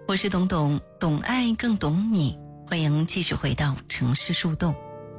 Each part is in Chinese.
我是董董，懂爱更懂你，欢迎继续回到城市树洞。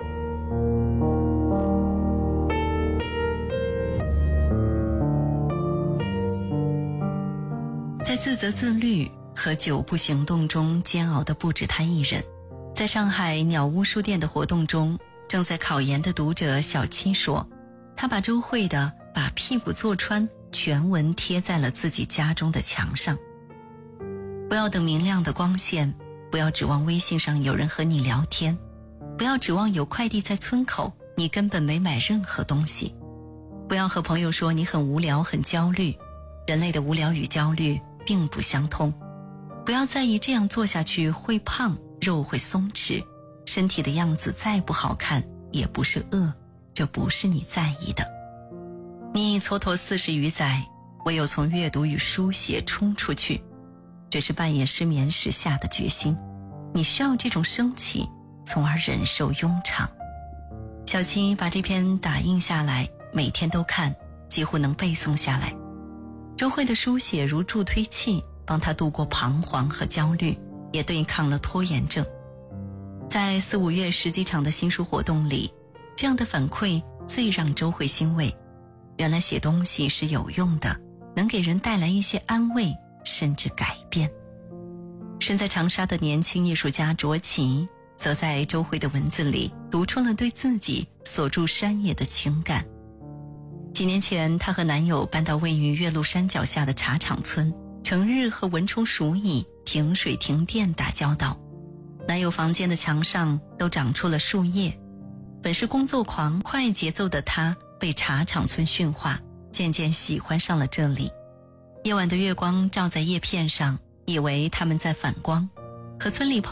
在自责自律和久不行动中煎熬的不止他一人。在上海鸟屋书店的活动中，正在考研的读者小七说，他把周慧的把屁股坐穿全文贴在了自己家中的墙上。不要等明亮的光线，不要指望微信上有人和你聊天，不要指望有快递在村口，你根本没买任何东西。不要和朋友说你很无聊很焦虑，人类的无聊与焦虑并不相通。不要在意这样做下去会胖，肉会松弛，身体的样子再不好看也不是恶，这不是你在意的。你蹉跎40余载，唯有从阅读与书写冲出去，这是半夜失眠时下的决心。你需要这种生气，从而忍受庸常。小七把这篇打印下来，每天都看，几乎能背诵下来。周慧的书写如助推器，帮他度过彷徨和焦虑，也对抗了拖延症。在4、5月10几场的新书活动里，这样的反馈最让周慧欣慰。原来写东西是有用的，能给人带来一些安慰，甚至改变。身在长沙的年轻艺术家卓奇，则在周慧的文字里读出了对自己所住山野的情感。几年前，她和男友搬到位于岳麓山脚下的茶厂村，成日和蚊虫鼠蚁、停水停电打交道。男友房间的墙上都长出了树叶。本是工作狂、快节奏的她，被茶厂村驯化，渐渐喜欢上了这里。夜晚的月光照在叶片上，以为他们在反光，和村里